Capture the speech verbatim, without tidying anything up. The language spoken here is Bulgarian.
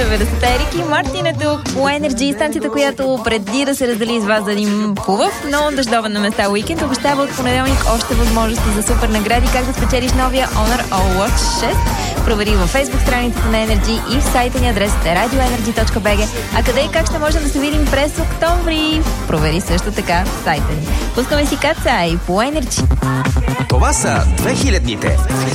деветдесет. Ерик и Мартин е тук по Energy, станцията, която преди да се раздели с вас за един хубав, но дъждовен на места уикенд, обещава от понеделник още възможности за супер награди, как да спечелиш новия Honor All Watch шест. Провери във Facebook страницата на Energy и в сайта ни, адресът е радио енерджи точка би джи. А къде и как ще можем да се видим през октомври? Провери също така в сайта ни. Пускаме си Кацай по Energy. Това са две хилядните.